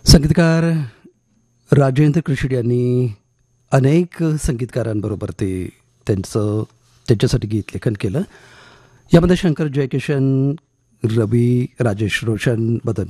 संगीतकार राजेंद्र कृष्ण यांनी अनेक संगीतकारांबरोबर त्यांच्यासाठी गीत लेखन केलं. यामध्ये शंकर जयकिशन, रवी, राजेश रोशन, मदन